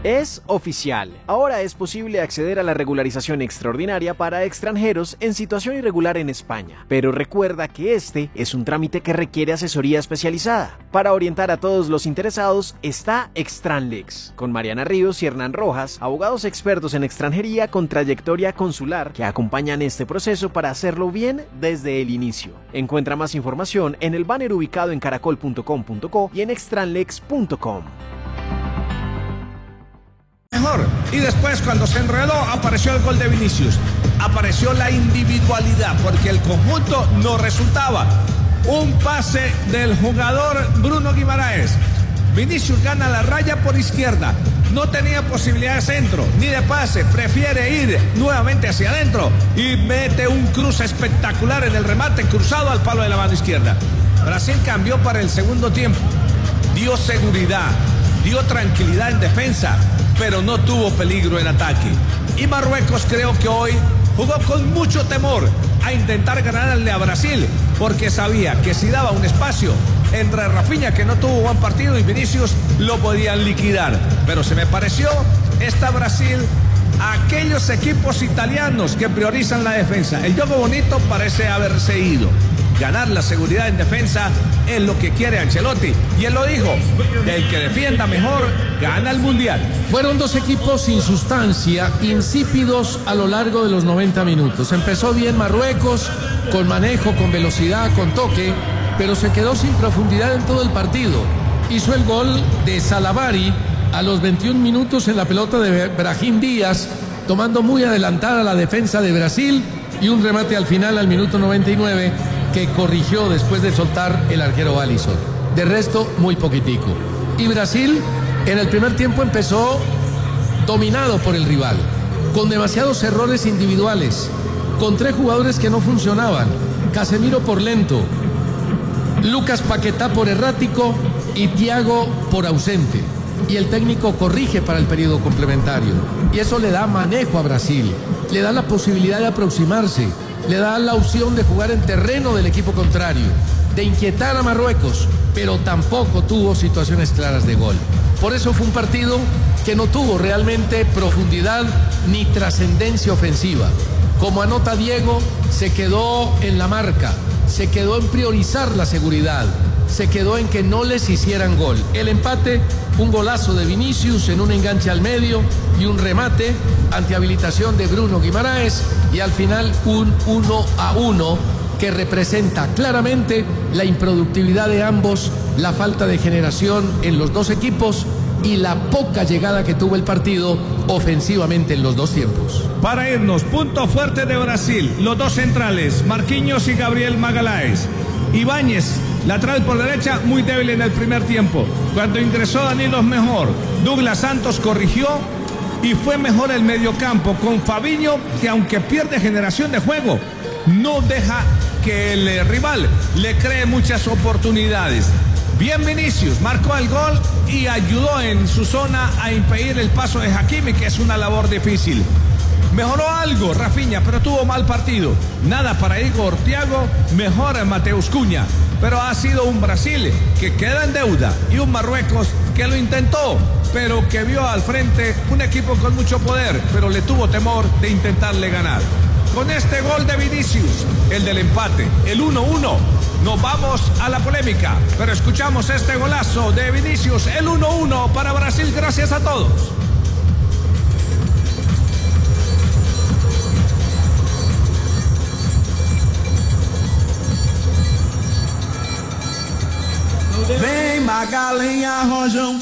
Es oficial. Ahora es posible acceder a la regularización extraordinaria para extranjeros en situación irregular en España. Pero recuerda que este es un trámite que requiere asesoría especializada. Para orientar a todos los interesados está Extranlex, con Mariana Ríos y Hernán Rojas, abogados expertos en extranjería con trayectoria consular que acompañan este proceso para hacerlo bien desde el inicio. Encuentra más información en el banner ubicado en caracol.com.co y en extranlex.com. Y después, cuando se enredó, apareció el gol de Vinicius. Apareció la individualidad, porque el conjunto no resultaba. Un pase del jugador Bruno Guimaraes. Vinicius gana la raya por izquierda. No tenía posibilidad de centro, ni de pase. Prefiere ir nuevamente hacia adentro y mete un cruce espectacular en el remate cruzado al palo de la mano izquierda. Brasil cambió para el segundo tiempo. Dio seguridad, dio tranquilidad en defensa, pero no tuvo peligro en ataque. Y Marruecos creo que hoy jugó con mucho temor a intentar ganarle a Brasil, porque sabía que si daba un espacio entre Rafinha, que no tuvo buen partido, y Vinicius, lo podían liquidar. Pero se me pareció esta Brasil a aquellos equipos italianos que priorizan la defensa. El juego bonito parece haberse ido. Ganar la seguridad en defensa es lo que quiere Ancelotti. Y él lo dijo, el que defienda mejor gana el Mundial. Fueron dos equipos sin sustancia, insípidos a lo largo de los 90 minutos. Empezó bien Marruecos, con manejo, con velocidad, con toque, pero se quedó sin profundidad en todo el partido. Hizo el gol de Salavari a los 21 minutos en la pelota de Brahim Díaz, tomando muy adelantada la defensa de Brasil, y un remate al final al minuto 99 que corrigió después de soltar el arquero Alisson. De resto, muy poquitico. Y Brasil en el primer tiempo empezó dominado por el rival, con demasiados errores individuales, con tres jugadores que no funcionaban: Casemiro por lento, Lucas Paquetá por errático y Thiago por ausente. Y el técnico corrige para el periodo complementario. Y eso le da manejo a Brasil, le da la posibilidad de aproximarse, le da la opción de jugar en terreno del equipo contrario, de inquietar a Marruecos, pero tampoco tuvo situaciones claras de gol. Por eso fue un partido que no tuvo realmente profundidad ni trascendencia ofensiva. Como anota Diego, se quedó en la marca, se quedó en priorizar la seguridad, se quedó en que no les hicieran gol. El empate, un golazo de Vinicius en un enganche al medio y un remate ante habilitación de Bruno Guimaraes, y al final un 1-1 que representa claramente la improductividad de ambos, la falta de generación en los dos equipos y la poca llegada que tuvo el partido ofensivamente en los dos tiempos. Para irnos, punto fuerte de Brasil, los dos centrales, Marquinhos y Gabriel Magalhães. Ibáñez, lateral por derecha, muy débil en el primer tiempo. Cuando ingresó Danilo mejor. Douglas Santos corrigió y fue mejor el mediocampo con Fabinho, que aunque pierde generación de juego, no deja que el rival le cree muchas oportunidades. Bien Vinicius, marcó el gol y ayudó en su zona a impedir el paso de Hakimi, que es una labor difícil. Mejoró algo Rafinha, pero tuvo mal partido. Nada para Igor Thiago, mejor Mateus Cunha. Pero ha sido un Brasil que queda en deuda y un Marruecos que lo intentó, pero que vio al frente un equipo con mucho poder, pero le tuvo temor de intentarle ganar. Con este gol de Vinicius, el del empate, el 1-1, nos vamos a la polémica, pero escuchamos este golazo de Vinicius, el 1-1 para Brasil. Gracias a todos. Vem Magalinha, Rojão.